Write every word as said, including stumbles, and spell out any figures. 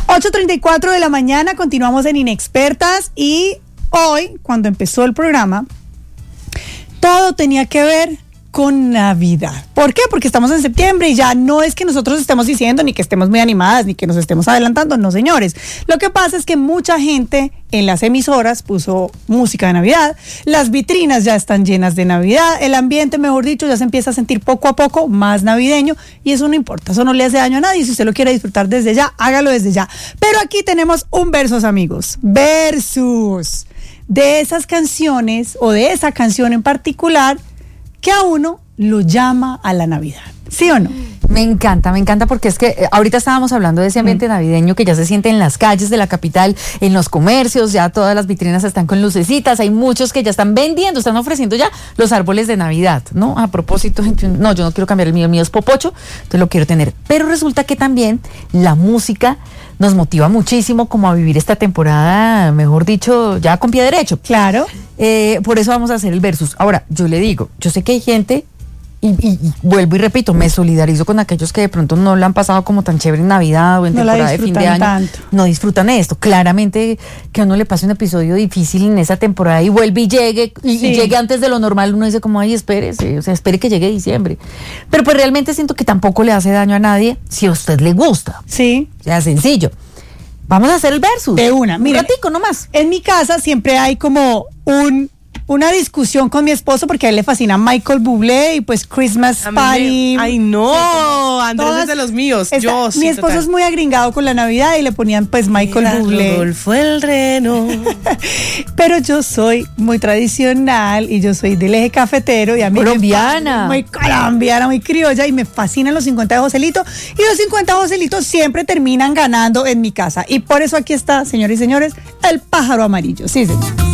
ocho treinta y cuatro de la mañana, continuamos en Inexpertas y hoy, cuando empezó el programa, todo tenía que ver con Navidad. ¿Por qué? Porque estamos en septiembre y ya no es que nosotros estemos diciendo ni que estemos muy animadas ni que nos estemos adelantando, no señores. Lo que pasa es que mucha gente en las emisoras puso música de Navidad, las vitrinas ya están llenas de Navidad, el ambiente, mejor dicho, ya se empieza a sentir poco a poco más navideño y eso no importa, eso no le hace daño a nadie. Si usted lo quiere disfrutar desde ya, hágalo desde ya. Pero aquí tenemos un versus, amigos, versus de esas canciones o de esa canción en particular que a uno lo llama a la Navidad, ¿sí o no? Me encanta, me encanta porque es que eh, ahorita estábamos hablando de ese ambiente mm. navideño que ya se siente en las calles de la capital, en los comercios, ya todas las vitrinas están con lucecitas, hay muchos que ya están vendiendo, están ofreciendo ya los árboles de Navidad, ¿no? A propósito, no, yo no quiero cambiar el mío, el mío es popocho, entonces lo quiero tener, pero resulta que también la música nos motiva muchísimo como a vivir esta temporada, mejor dicho, ya con pie derecho. Claro. Eh, por eso vamos a hacer el versus. Ahora, yo le digo, yo sé que hay gente, y, y, y vuelvo y repito, me solidarizo con aquellos que de pronto no la han pasado como tan chévere en Navidad o en no temporada de fin de año. Tanto. No disfrutan de esto. Claramente que a uno le pase un episodio difícil en esa temporada y vuelve y llegue, y, sí. y llegue antes de lo normal, uno dice como, ay, espérese, o sea, espere que llegue diciembre. Pero pues realmente siento que tampoco le hace daño a nadie si a usted le gusta. Sí. O sea, sencillo. Vamos a hacer el versus. De una. Mira, un ratico nomás. En mi casa siempre hay como un una discusión con mi esposo porque a él le fascina Michael Bublé y pues Christmas Party. Me, ay no, Andrés todas, es de los míos. Está, yo mi sí, esposo total. es muy agringado con la Navidad y le ponían pues Michael Mira, Bublé. Rodolfo el reno. Pero yo soy muy tradicional y yo soy del eje cafetero y a mí colombiana. Me, muy colombiana, muy criolla y me fascinan los cincuenta de Joselito y los cincuenta de Joselito siempre terminan ganando en mi casa y por eso aquí está, señores y señores, el pájaro amarillo. Sí, señor.